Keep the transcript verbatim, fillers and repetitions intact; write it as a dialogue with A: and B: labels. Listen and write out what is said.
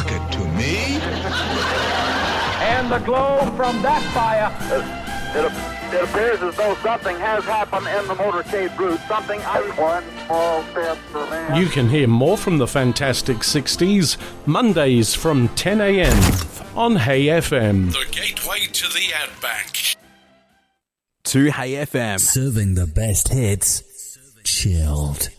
A: it to me.
B: And the glow from that fire.
C: It, it appears as though something has happened in the motorcade route. Something I... One small step for man.
D: You can hear more from the Fantastic sixties, Mondays from ten a.m. on Hay F M.
E: The gateway to the Outback.
F: To Hay F M.
G: Serving the best hits, chilled.